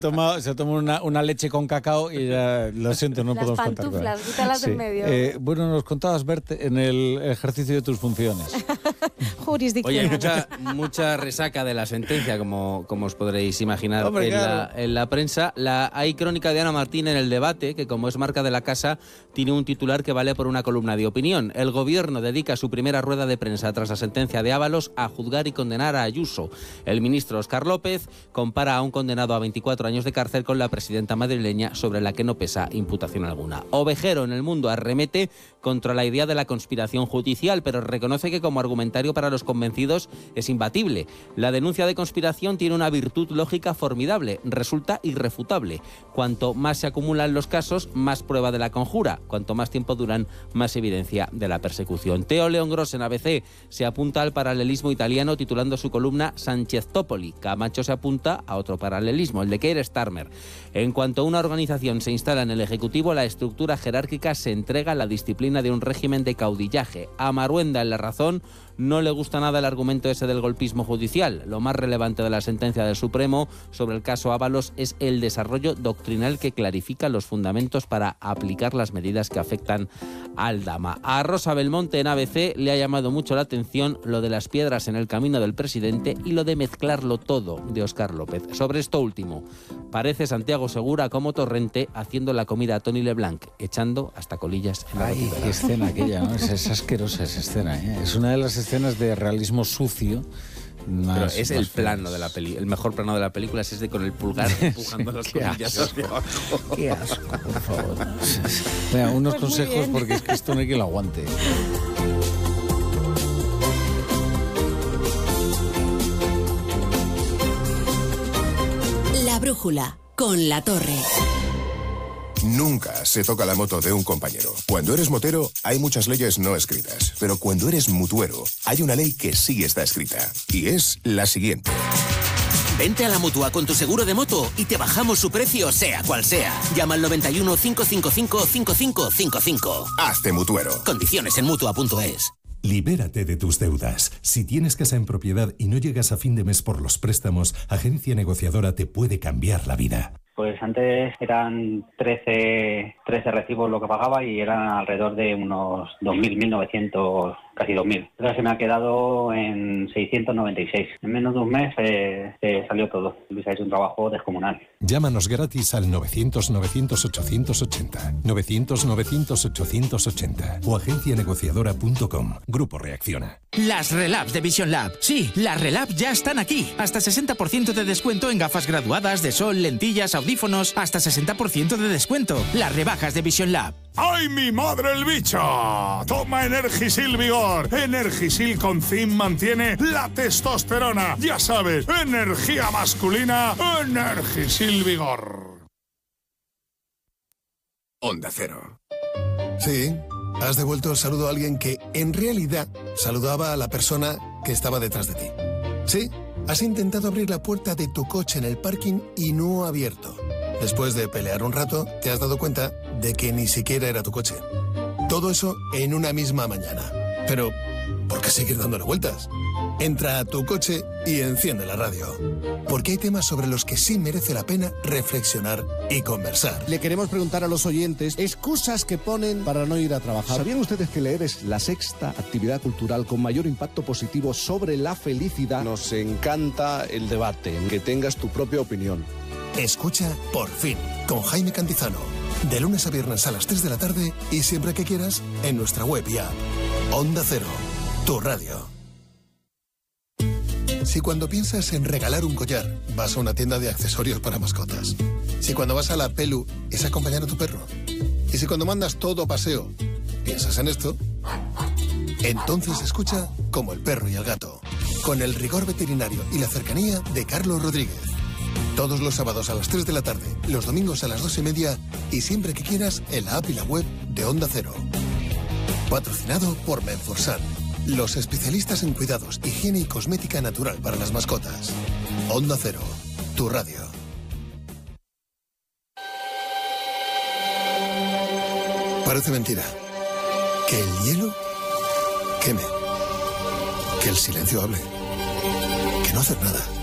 Se toma una leche con cacao y ya, lo siento, no podemos contar. Las pantuflas, quítalas del medio. Bueno, nos contabas, Bert, en el ejercicio de tus funciones. Jurisdicción. Oye, hay mucha resaca de la sentencia, como os podréis imaginar. Hombre, claro. En la prensa hay crónica de Ana Martín en El Debate, que como es marca de la casa, tiene un titular que vale por una columna de opinión. El gobierno dedica su primera rueda de prensa tras la sentencia de Ábalos a juzgar y condenar a Ayuso. El ministro Óscar López compara a un condenado a 24 años de cárcel con la presidenta madrileña, sobre la que no pesa imputación alguna. Ovejero en El Mundo arremete contra la idea de la conspiración judicial, pero reconoce que como argumentario para los convencidos es imbatible. La denuncia de conspiración tiene una virtud lógica formidable, resulta irrefutable. Cuanto más se acumulan los casos, más prueba de la conjura. Cuanto más tiempo duran, más evidencia de la persecución. Teo León Gros en ABC se apunta al paralelismo italiano titulando su columna Sancheztópoli. Camacho se apunta a otro paralelismo, el de Keir Starmer. En cuanto una organización se instala en el Ejecutivo, la estructura jerárquica se entrega a la disciplina de un régimen de caudillaje. A Maruenda, en La Razón, no le gusta nada el argumento ese del golpismo judicial. Lo más relevante de la sentencia del Supremo sobre el caso Ábalos es el desarrollo doctrinal que clarifica los fundamentos para aplicar las medidas que afectan al Dama. A Rosa Belmonte en ABC le ha llamado mucho la atención lo de las piedras en el camino del presidente y lo de mezclarlo todo de Óscar López. Sobre esto último, parece Santiago Segura como Torrente haciendo la comida a Tony Leblanc, echando hasta colillas en la batidora. Qué escena aquella, ¿no? Es asquerosa esa escena, ¿eh? Es una de las escenas de realismo sucio. Pero es el plano de la peli, el mejor plano de la película es ese con el pulgar empujando las colillas hacia abajo. Qué asco, por favor. Venga, unos pues consejos porque es que esto no hay que lo aguante. La brújula con La Torre. Nunca se toca la moto de un compañero. Cuando eres motero, hay muchas leyes no escritas. Pero cuando eres mutuero, hay una ley que sí está escrita. Y es la siguiente. Vente a la Mutua con tu seguro de moto y te bajamos su precio, sea cual sea. Llama al 91 555 5555. Hazte mutuero. Condiciones en Mutua.es. Libérate de tus deudas. Si tienes casa en propiedad y no llegas a fin de mes por los préstamos, Agencia Negociadora te puede cambiar la vida. Pues antes eran 13 recibos lo que pagaba y eran alrededor de unos 2.000, 1.900, casi 2.000. Ahora se me ha quedado en 696. En menos de un mes salió todo. Luis ha hecho un trabajo descomunal. Llámanos gratis al 900-900-880, 900-900-880 o agencianegociadora.com. Grupo Reacciona. Las Relabs de Vision Lab. Sí, las Relabs ya están aquí. Hasta 60% de descuento en gafas graduadas de sol, lentillas, audífonos. Hasta 60% de descuento. Las rebajas de Vision Lab. ¡Ay, mi madre el bicho! Toma Energisil Vigor. Energisil con zinc mantiene la testosterona. Ya sabes, energía masculina, Energisil Vigor. Onda Cero. Sí, has devuelto el saludo a alguien que, en realidad, saludaba a la persona que estaba detrás de ti. Sí, has intentado abrir la puerta de tu coche en el parking y no ha abierto. Después de pelear un rato, te has dado cuenta de que ni siquiera era tu coche. Todo eso en una misma mañana. Pero, ¿por qué seguir dándole vueltas? Entra a tu coche y enciende la radio. Porque hay temas sobre los que sí merece la pena reflexionar y conversar. Le queremos preguntar a los oyentes excusas que ponen para no ir a trabajar. ¿Sabían ustedes que leer es la sexta actividad cultural con mayor impacto positivo sobre la felicidad? Nos encanta el debate, que tengas tu propia opinión. Escucha Por Fin, con Jaime Cantizano. De lunes a viernes a las 3 de la tarde y siempre que quieras en nuestra web y app. Onda Cero, tu radio. Si cuando piensas en regalar un collar, vas a una tienda de accesorios para mascotas. Si cuando vas a la Pelu es acompañar a tu perro. Y si cuando mandas todo a paseo, piensas en esto, entonces escucha Como el perro y el gato, con el rigor veterinario y la cercanía de Carlos Rodríguez. Todos los sábados a las 3 de la tarde, los domingos a las 2:30 y siempre que quieras en la app y la web de Onda Cero. Patrocinado por Menforsan, los especialistas en cuidados, higiene y cosmética natural para las mascotas. Onda Cero, tu radio. Parece mentira. Que el hielo queme. Que el silencio hable. Que no hacer nada.